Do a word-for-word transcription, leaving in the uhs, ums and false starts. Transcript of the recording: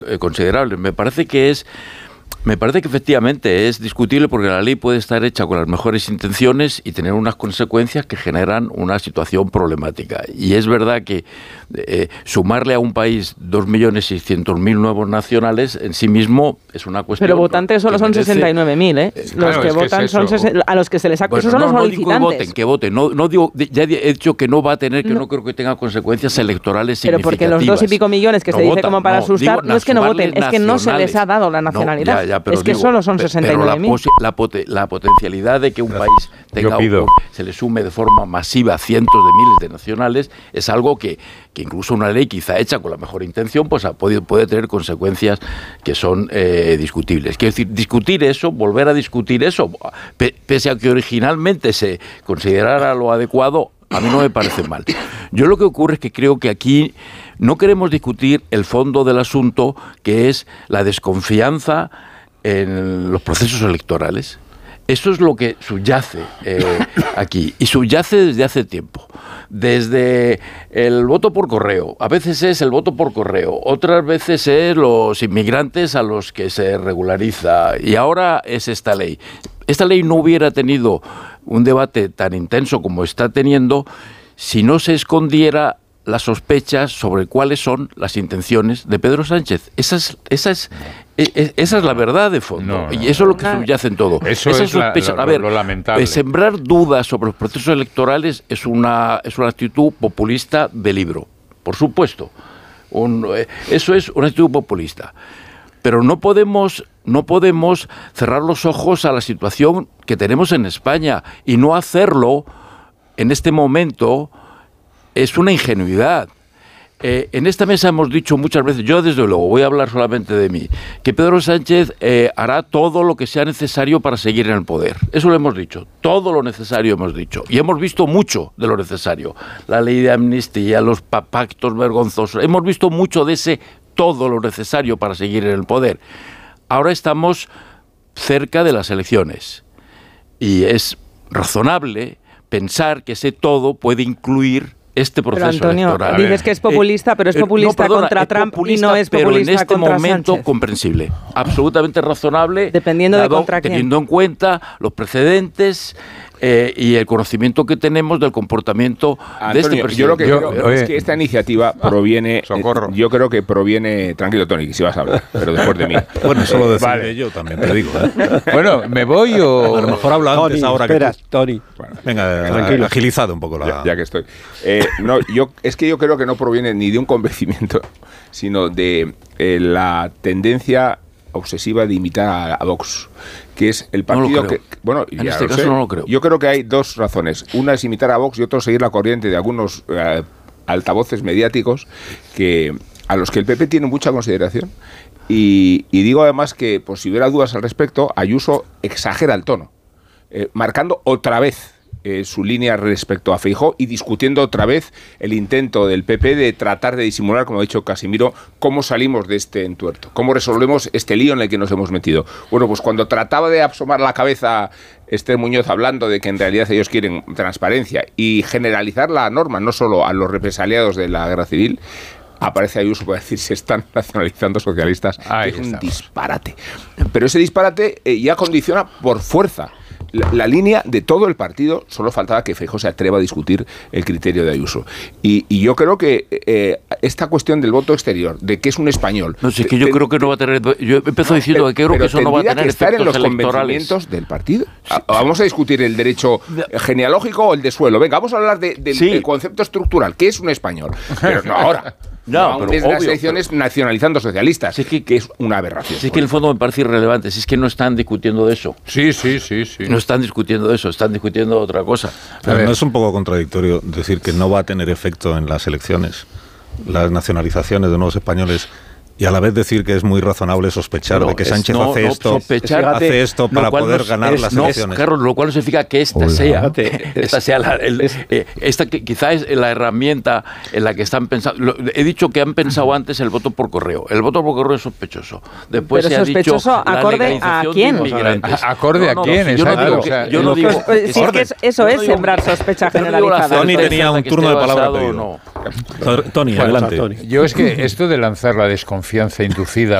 eh, considerables. Me parece que es... Me parece que efectivamente es discutible porque la ley puede estar hecha con las mejores intenciones y tener unas consecuencias que generan una situación problemática. Y es verdad que eh, sumarle a un país dos millones seiscientos mil nuevos nacionales en sí mismo es una cuestión... Pero votantes solo son merece, sesenta y nueve mil, ¿eh? Los claro, que es votan que es son ses- a los que se les ha... Bueno, esos son no, los solicitantes. No digo que voten, que voten. No, no digo, ya he dicho que no va a tener, que no, no creo que tenga consecuencias electorales pero significativas. Pero porque los dos y pico millones que no se dice votan, como para no, asustar, digo, no es que no voten, es que no se les ha dado la nacionalidad. No, ya, ya, pero es que digo, solo son sesenta y nueve mil. La, poten- la potencialidad de que un país tenga un, se le sume de forma masiva cientos de miles de nacionales es algo que, que incluso una ley quizá hecha con la mejor intención pues ha podido, puede tener consecuencias que son eh, discutibles. Quiero decir, discutir eso, volver a discutir eso, pe- pese a que originalmente se considerara lo adecuado, a mí no me parece mal. Yo lo que ocurre es que creo que aquí no queremos discutir el fondo del asunto, que es la desconfianza en los procesos electorales. Eso es lo que subyace eh, aquí, y subyace desde hace tiempo. Desde el voto por correo, a veces es el voto por correo, otras veces es los inmigrantes a los que se regulariza, y ahora es esta ley. Esta ley no hubiera tenido un debate tan intenso como está teniendo si no se escondiera las sospechas sobre cuáles son las intenciones de Pedro Sánchez. Esa es, esa es, esa es la verdad de fondo. No, no, y eso es lo que subyace en todo. Eso esa es sospecha, la, lo, a ver, lo lamentable. Sembrar dudas sobre los procesos electorales es una, es una actitud populista de libro. Por supuesto. Un, eso es una actitud populista. Pero no podemos, no podemos cerrar los ojos a la situación que tenemos en España y no hacerlo en este momento. Es una ingenuidad. Eh, en esta mesa hemos dicho muchas veces, yo desde luego voy a hablar solamente de mí, que Pedro Sánchez eh, hará todo lo que sea necesario para seguir en el poder. Eso lo hemos dicho, todo lo necesario hemos dicho. Y hemos visto mucho de lo necesario. La ley de amnistía, los pactos vergonzosos, hemos visto mucho de ese todo lo necesario para seguir en el poder. Ahora estamos cerca de las elecciones y es razonable pensar que ese todo puede incluir este proceso pero Antonio, electoral. Dices que es populista, eh, pero es populista eh, no, perdona, contra Trump populista, y no es populista pero en este contra momento Sánchez. Comprensible, absolutamente razonable, dependiendo dado, de contra quién. Teniendo en cuenta los precedentes eh, y el conocimiento que tenemos del comportamiento Antonio, de este presidente. Yo lo que yo, creo es que esta iniciativa proviene, socorro. Eh, yo creo que proviene, tranquilo Tony, que si vas a hablar, pero después de mí. Bueno, eso lo decidiré vale. yo también, te digo. ¿eh? Bueno, ¿me voy o...? A lo mejor habla Tony, antes ahora espera, que tú. Tony. Bueno, venga, tranquilo. agilizado un poco la... Ya, ya que estoy. Eh, no, yo, es que yo creo que no proviene ni de un convencimiento, sino de eh, la tendencia obsesiva de imitar a, a Vox, que es el partido no que... Bueno, en ya este lo caso sé. no lo creo. Yo creo que hay dos razones. Una es imitar a Vox y otra es seguir la corriente de algunos eh, altavoces mediáticos que a los que el P P tiene mucha consideración. Y, y digo además que, por si hubiera dudas al respecto, Ayuso exagera el tono, eh, marcando otra vez Eh, su línea respecto a Feijóo y discutiendo otra vez el intento del P P de tratar de disimular, como ha dicho Casimiro, cómo salimos de este entuerto, cómo resolvemos este lío en el que nos hemos metido. Bueno, pues cuando trataba de asomar la cabeza Esther Muñoz hablando de que en realidad ellos quieren transparencia y generalizar la norma, no solo a los represaliados de la guerra civil, aparece Ayuso para decir se están nacionalizando socialistas. Ahí es un estamos. disparate. Pero ese disparate eh, ya condiciona por fuerza La, la línea de todo el partido. Solo faltaba que Feijóo se atreva a discutir el criterio de Ayuso. Y, y yo creo que eh, esta cuestión del voto exterior, de que es un español... No, si es que yo te, creo que no va a tener... Yo empezó no, diciendo que creo que eso no va a tener que estar en los electorales. convencimientos del partido. Sí, vamos a discutir el derecho genealógico o el de suelo. Venga, vamos a hablar de, de, sí. del concepto estructural. ¿Qué es un español? Pero no ahora. No, no pero las elecciones pero... nacionalizando socialistas, sí que, que es una aberración. Sí, es que en el fondo me parece irrelevante, si es que no están discutiendo de eso. Sí, sí, sí, sí. No están discutiendo de eso, están discutiendo de otra cosa. Pero no es un poco contradictorio decir que no va a tener efecto en las elecciones las nacionalizaciones de nuevos españoles y a la vez decir que es muy razonable sospechar no, de que Sánchez es, no, hace, no, esto, sospechar, hace esto para poder no, ganar es, las no, elecciones. Carlos, lo cual no significa que esta Hola. sea, esta sea la, el, eh, esta que quizá es la herramienta en la que están pensando. Lo, he dicho que han pensado antes el voto por correo. El voto por correo es sospechoso. Después Pero se sospechoso, ha dicho acorde a quién. Acorde a quién, yo no digo, yo no digo pues, si es que eso es sembrar sospecha generalizada. Tony tenía un turno de palabra pedido. Tony, adelante. Yo es que esto de lanzar la desconfianza inducida